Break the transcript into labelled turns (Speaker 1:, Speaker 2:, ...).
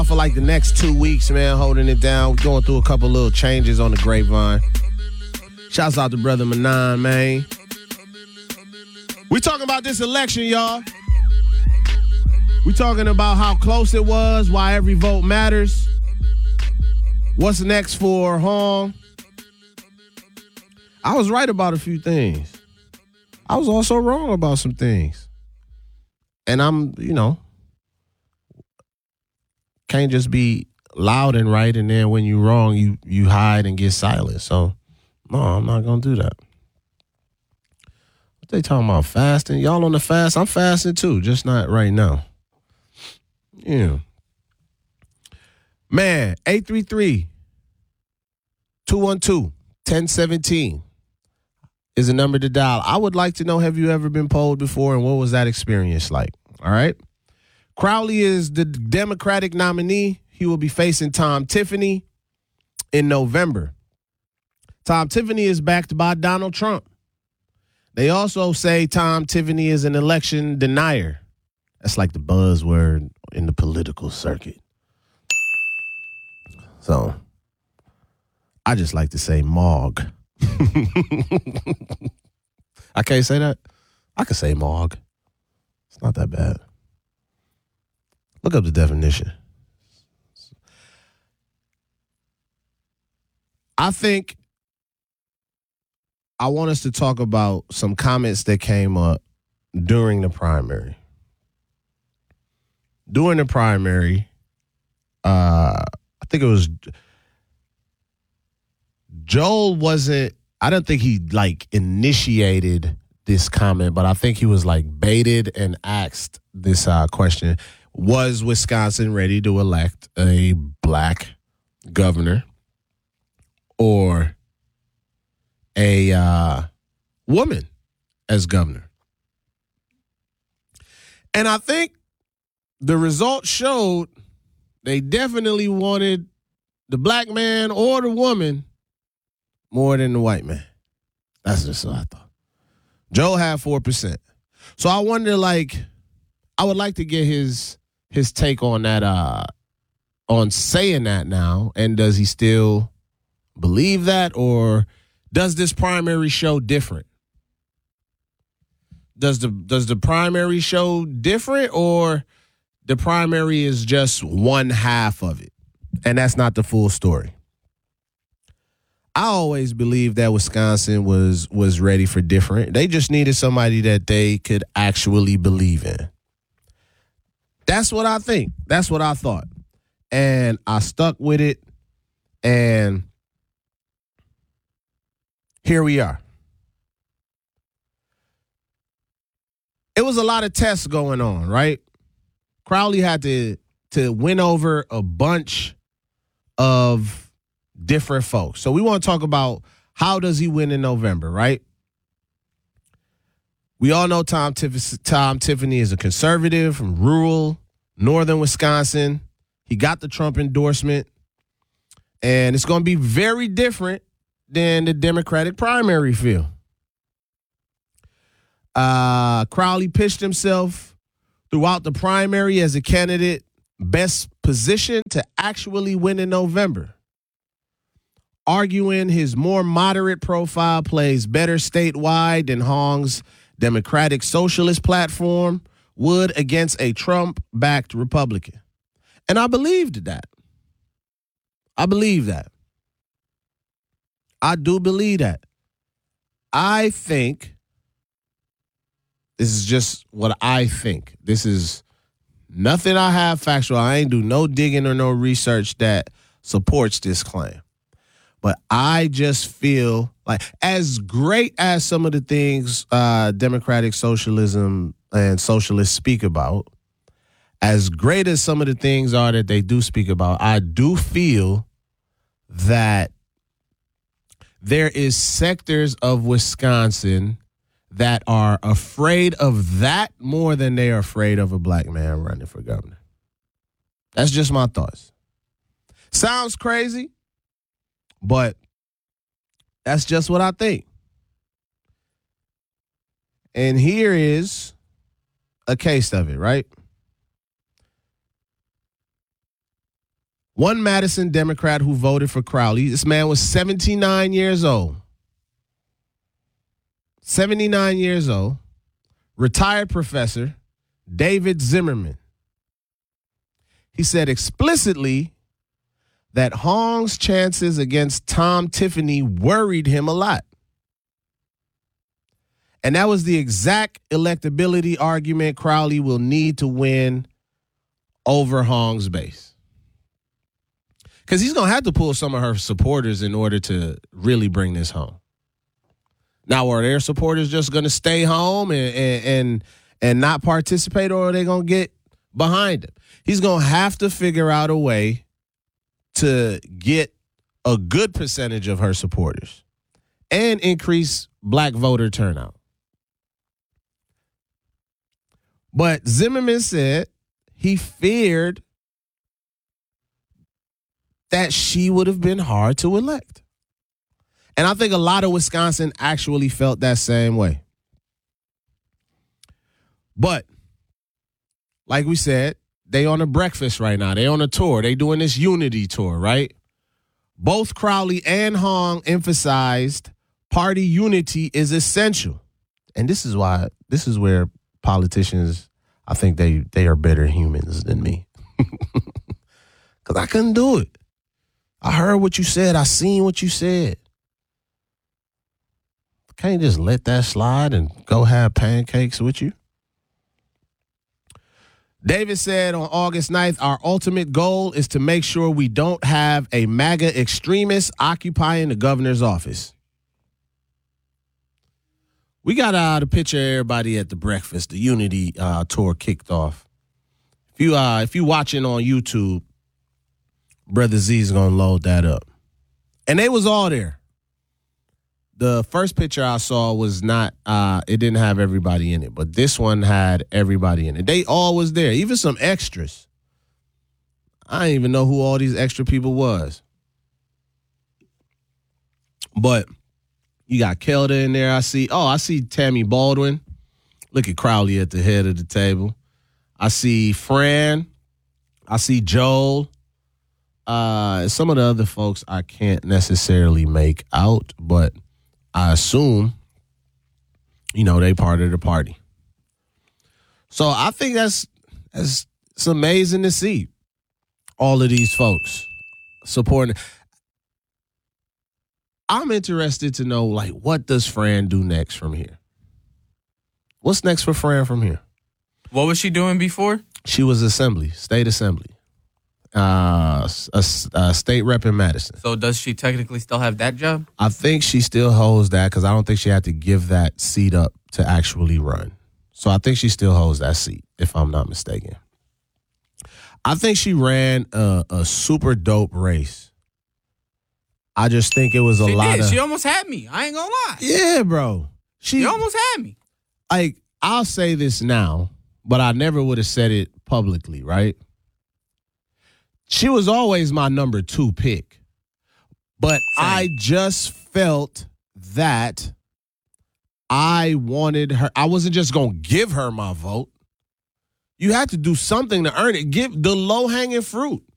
Speaker 1: For like the next 2 weeks, man, holding it down. We're going through a couple little changes on the grapevine. Shouts out to Brother Manon, man. We talking about this election, y'all. We talking about how close it was, why every vote matters. What's next for Hong? I was right about a few things. I was also wrong about some things. And I'm, can't just be loud and right, and then when you're wrong, you hide and get silent. So, no, I'm not going to do that. What they talking about, fasting? Y'all on the fast? I'm fasting too, just not right now. Yeah. Man, 833-212-1017 is a number to dial. I would like to know, have you ever been polled before, and what was that experience like? All right? Crowley is the Democratic nominee. He will be facing Tom Tiffany in November. Tom Tiffany is backed by Donald Trump. They also say Tom Tiffany is an election denier. That's like the buzzword in the political circuit. So, I just like to say Mog. I can't say that? I can say Mog. It's not that bad. Look up the definition. I think I want us to talk about some comments that came up during the primary. During the primary, I think it was Joel wasn't, I don't think he initiated this comment, but I think he was baited and asked this question. Was Wisconsin ready to elect a black governor or a woman as governor? And I think the results showed they definitely wanted the black man or the woman more than the white man. That's just what I thought. Joe had 4%. So I wonder, I would like to get his take on that, on saying that now. And does he still believe that, or does this primary show different? Does the primary show different, or the primary is just one half of it, and that's not the full story? I always believed that Wisconsin was ready for different. They just needed somebody that they could actually believe in. That's what I think. That's what I thought. And I stuck with it. And here we are. It was a lot of tests going on, right? Crowley had to win over a bunch of different folks. So we want to talk about, how does he win in November, right? We all know Tom Tiffany is a conservative from rural northern Wisconsin. He got the Trump endorsement, and it's going to be very different than the Democratic primary field. Crowley pitched himself throughout the primary as a candidate best positioned to actually win in November, arguing his more moderate profile plays better statewide than Hong's Democratic Socialist platform would against a Trump-backed Republican. And I believed that. I believe that. I do believe that. I think, this is just what I think. This is nothing I have factual. I ain't do no digging or no research that supports this claim. But I just feel like, as great as some of the things democratic socialism and socialists speak about, as great as some of the things are that they do speak about, I do feel that there is sectors of Wisconsin that are afraid of that more than they are afraid of a black man running for governor. That's just my thoughts. Sounds crazy, but that's just what I think. And here is a case of it, right? One Madison Democrat who voted for Crowley. This man was 79 years old. 79 years old. Retired professor David Zimmerman. He said explicitly that Hong's chances against Tom Tiffany worried him a lot. And that was the exact electability argument Crowley will need to win over Hong's base. Because he's going to have to pull some of her supporters in order to really bring this home. Now, are their supporters just going to stay home and not participate, or are they going to get behind him? He's going to have to figure out a way to get a good percentage of her supporters and increase black voter turnout. But Zimmerman said he feared that she would have been hard to elect. And I think a lot of Wisconsin actually felt that same way. But, like we said, they on a breakfast right now. They on a tour. They doing this unity tour, right? Both Crowley and Hong emphasized party unity is essential. And this is where politicians, I think they are better humans than me. Because I couldn't do it. I heard what you said. I seen what you said. Can't just let that slide and go have pancakes with you. David said on August 9th, our ultimate goal is to make sure we don't have a MAGA extremist occupying the governor's office. We got a picture of everybody at the breakfast. The Unity tour kicked off. If you watching on YouTube, Brother Z is going to load that up. And they was all there. The first picture I saw was not, it didn't have everybody in it, but this one had everybody in it. They all was there, even some extras. I didn't even know who all these extra people was. But you got Kelda in there. I see Tammy Baldwin. Look at Crowley at the head of the table. I see Fran. I see Joel. Some of the other folks I can't necessarily make out, but I assume, they part of the party. So I think it's amazing to see all of these folks supporting. I'm interested to know, what does Fran do next from here? What's next for Fran from here?
Speaker 2: What was she doing before?
Speaker 1: She was state assembly. A state rep in Madison.
Speaker 2: So does she technically still have that job?
Speaker 1: I think she still holds that because I don't think she had to give that seat up to actually run. So I think she still holds that seat, if I'm not mistaken. I think she ran a super dope race. I just think it was a lot of...
Speaker 2: She almost had me. I ain't gonna lie.
Speaker 1: Yeah, bro.
Speaker 2: She almost had me.
Speaker 1: I'll say this now, but I never would have said it publicly, right? She was always my number 2 pick. But same. I just felt that I wanted her. I wasn't just going to give her my vote. You had to do something to earn it. Give the low-hanging fruit.